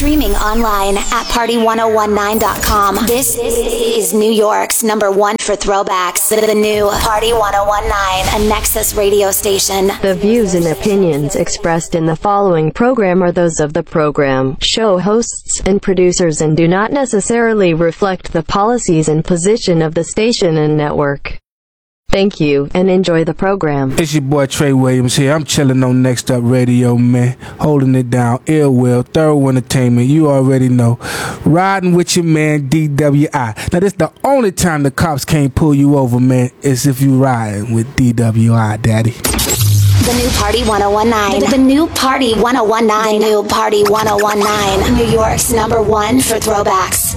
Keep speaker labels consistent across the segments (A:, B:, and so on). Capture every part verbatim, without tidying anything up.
A: Streaming online at party one oh one nine dot com. This is New York's number one for throwbacks. The new Party one oh one nine, a Nexus radio station.
B: The views and opinions expressed in the following program are those of the program, show hosts, and producers and do not necessarily reflect the policies and position of the station and network. Thank you, and enjoy the program.
C: It's your boy Trey Williams here. I'm chilling on Next Up Radio, man. Holding it down. Ill Will, Thorough Entertainment. You already know. Riding with your man, D W I. Now, this the only time the cops can't pull you over, man, is if you riding with D W I, daddy.
A: The new Party one oh one nine. The, the new Party one oh one nine. The new Party one oh one nine. New York's number one for throwbacks.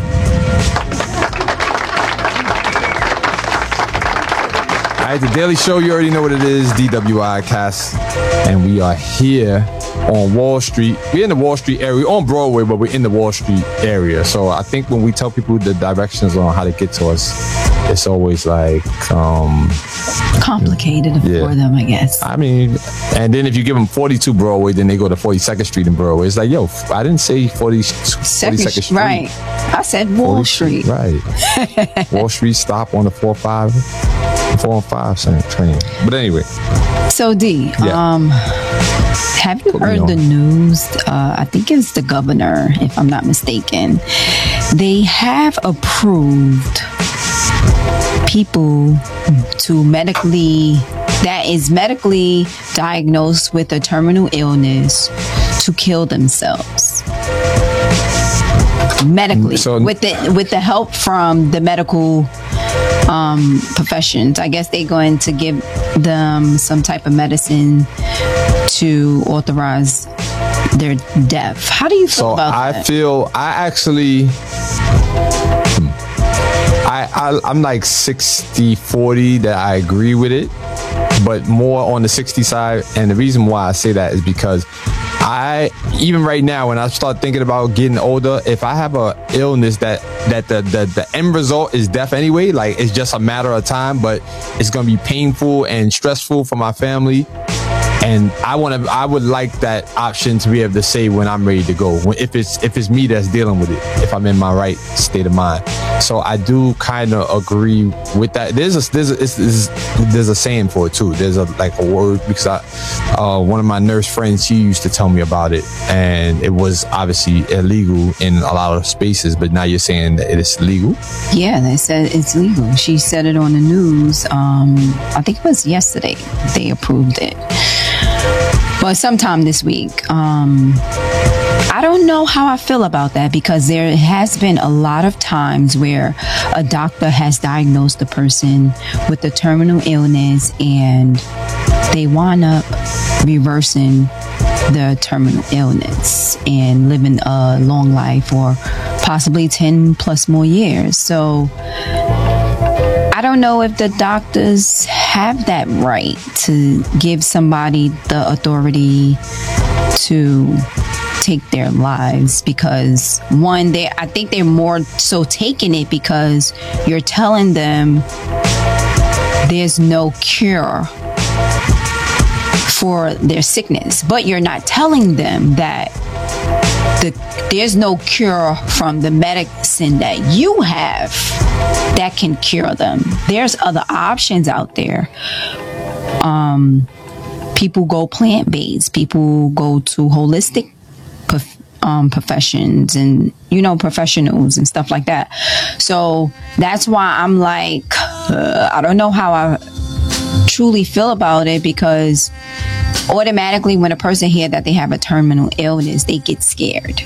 D: All right, the Daily Show, you already know what it is, D W I Cast, and we are here on Wall Street. We're in the Wall Street area, on Broadway, but we're in the Wall Street area. So I think when we tell people the directions on how to get to us, it's always like um,
E: complicated yeah. for them, I guess.
D: I mean, and then if you give them forty-two Broadway, then they go to forty-second Street in Broadway. It's like, yo, I didn't say forty, forty-second Street.
E: Right. I said Wall Street.
D: Right. Wall Street stop on the four five. Four and five cent train. But anyway.
E: So D,
D: yeah.
E: um, have you
D: Put
E: heard the news? Uh, I think it's the governor, if I'm not mistaken. They have approved people to medically, that is medically diagnosed with a terminal illness to kill themselves. Medically, so, with the with the help from the medical um, professions. I guess they're going to give them some type of medicine to authorize their death. How do you feel
D: so
E: about
D: I
E: that?
D: I feel, I actually, I, I, I'm like sixty forty that I agree with it, but more on the sixty side. And the reason why I say that is because I, even right now, when I start thinking about getting older, if I have a illness that that the, the the end result is death anyway, like it's just a matter of time, but it's gonna be painful and stressful for my family, and I want to, I would like that option to be able to say when I'm ready to go, if it's if it's me that's dealing with it, if I'm in my right state of mind. So I do kind of agree with that. There's a there's a, it's, it's, there's a saying for it too. There's a like a word, because I, uh, one of my nurse friends, she used to tell me about it, and it was obviously illegal in a lot of spaces. But now you're saying that it is legal.
E: Yeah, they said it's legal. She said it on the news. Um, I think it was yesterday they approved it. But sometime this week. Um, I don't know how I feel about that, because there has been a lot of times where a doctor has diagnosed a person with a terminal illness and they wind up reversing the terminal illness and living a long life, or possibly ten plus more years. So I don't know if the doctors have that right to give somebody the authority to take their lives, because one, they I think they're more so taking it because you're telling them there's no cure for their sickness, but you're not telling them that the, there's no cure from the medicine that you have that can cure them. There's other options out there. Um, people go plant-based. People go to holistic prof- um, professions and, you know, professionals and stuff like that. So that's why I'm like, uh, I don't know how I truly feel about it, because automatically when a person hears that they have a terminal illness, they get scared.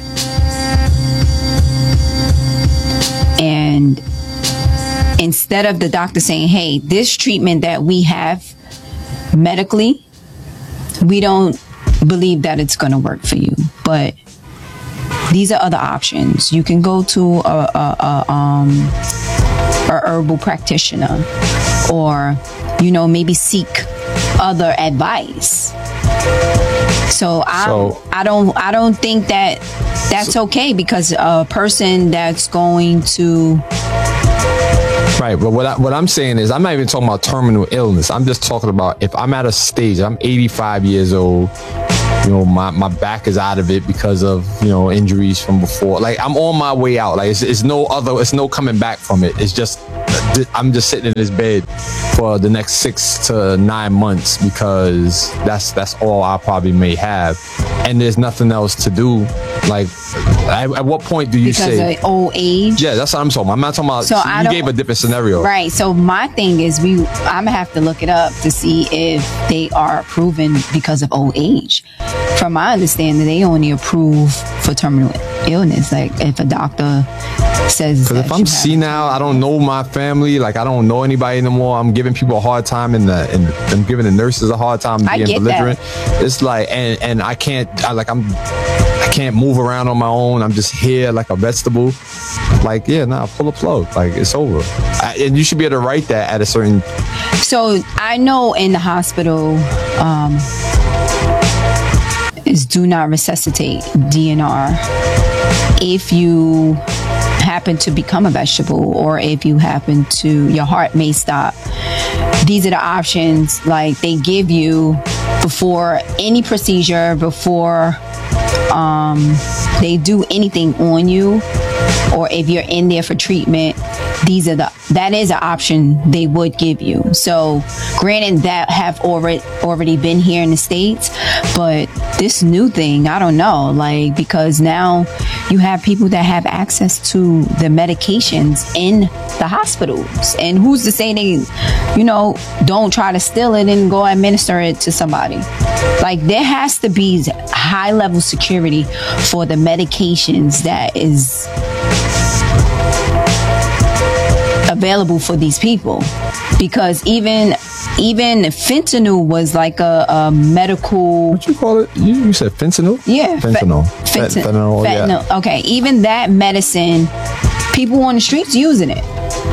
E: And instead of the doctor saying, hey, this treatment that we have medically, we don't believe that it's going to work for you, but these are other options. You can go to a, a, a, um, a herbal practitioner, or, you know, maybe seek other advice. So I, so, I don't, I don't think that that's so, okay, because a person that's going to.
D: Right, but what, I, what I'm saying is, I'm not even talking about terminal illness. I'm just talking about if I'm at a stage, I'm eighty-five years old, You know, my, my back is out of it because of, you know, injuries from before. Like, I'm on my way out. Like, it's, it's no other, it's no coming back from it. It's just, I'm just sitting in this bed for the next six to nine months because that's that's all I probably may have. And there's nothing else to do. Like, at, at what point do you
E: because
D: say?
E: Because of old age?
D: Yeah, that's what I'm talking about. I'm not talking about,
E: so
D: you
E: I
D: gave a different scenario.
E: Right. So my thing is, we I'm going to have to look it up to see if they are proven because of old age. From my understanding, they only approve for terminal illness. Like, if a doctor says,
D: because if I'm senile, I don't know my family, like I don't know anybody anymore. I'm giving people a hard time, and the and I'm giving the nurses a hard time being
E: I get
D: belligerent.
E: That.
D: It's like, and and I can't, I like I'm, I can't move around on my own. I'm just here like a vegetable. Like, yeah, nah, pull a plug. Like, it's over. I, and you should be able to write that at a certain.
E: So I know in the hospital, um, is do not resuscitate, D N R. If you happen to become a vegetable, or if you happen to, your heart may stop. These are the options like they give you before any procedure, before um, they do anything on you, or if you're in there for treatment. These are the, that is an option they would give you. So granted that have already already been here in the States, but this new thing, I don't know, like, because now you have people that have access to the medications in the hospitals, and who's to say they, you know, don't try to steal it and go administer it to somebody. Like, there has to be high level security for the medications that is available for these people, because even even fentanyl was like a, a medical.
D: What you call it? You, you said fentanyl?
E: Yeah,
D: fentanyl.
E: Fe- fentanyl.
D: Fentanyl.
E: fentanyl.
D: Yeah.
E: Okay, even that medicine, people on the streets using it.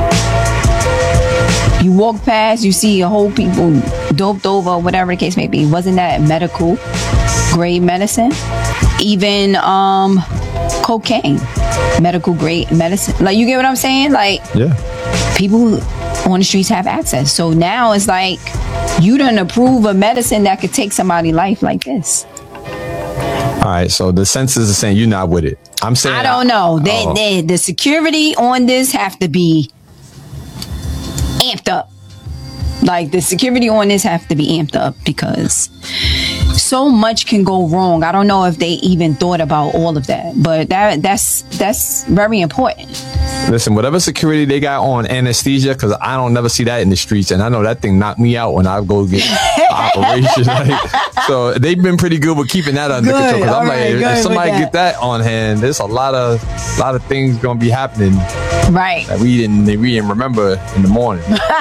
E: You walk past, you see a whole people doped over, whatever the case may be. Wasn't that medical grade medicine? Even um, cocaine, medical grade medicine. Like, you get what I'm saying? Like,
D: yeah.
E: People on the streets have access. So now it's like, you don't approve a medicine that could take somebody's life like this.
D: All right, so the census is saying you're not with it. I'm saying
E: I don't know. They,
D: oh.
E: they, the security on this have to be amped up. Like, the security on this have to be amped up, because so much can go wrong. I don't know if they even thought about all of that, but that that's that's very important.
D: Listen, whatever security they got on anesthesia, because I don't never see that in the streets, and I know that thing knocked me out when I go get operation. Like, so they've been pretty good with keeping that under
E: Good.
D: control. Because I'm
E: All
D: like,
E: right,
D: if,
E: good
D: if somebody
E: with
D: get that on hand, there's a lot of lot of things gonna be happening,
E: right?
D: That we didn't we didn't remember in the morning.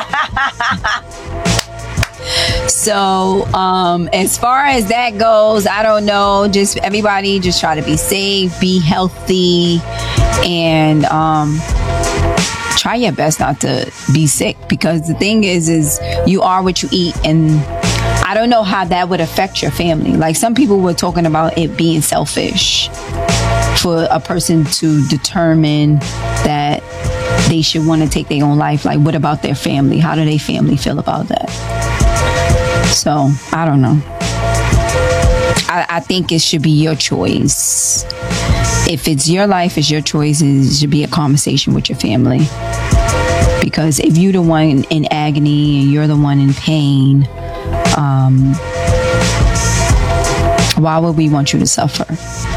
E: So, um, as far as that goes, I don't know. Just everybody, just try to be safe, be healthy, and um, try your best not to be sick. Because the thing is, is you are what you eat, and I don't know how that would affect your family. Like, some people were talking about it being selfish for a person to determine that they should want to take their own life. Like, what about their family? How do their family feel about that? So, I don't know. I, I think it should be your choice. If it's your life, it's your choice. It should be a conversation with your family. Because if you're the one in agony and you're the one in pain, um, why would we want you to suffer?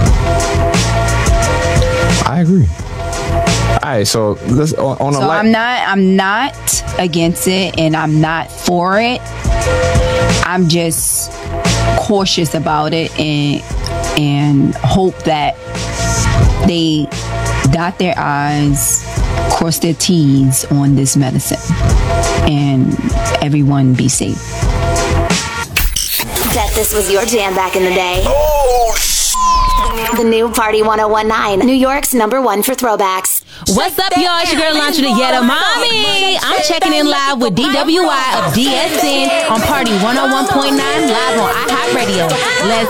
D: I agree. All right, so let's on, on
E: so
D: a light.
E: I'm not. I'm not against it, and I'm not for it. I'm just cautious about it, and and hope that they dot their I's, cross their T's on this medicine, and everyone be safe.
A: Bet this was your jam back in the day. Oh, the new Party one oh one nine, New York's number one for throwbacks.
F: What's up, y'all? It's your girl, Lantra the Ghetto Mommy. I'm checking in live with D W I of D S N on Party one oh one point nine live on iHeartRadio. Let's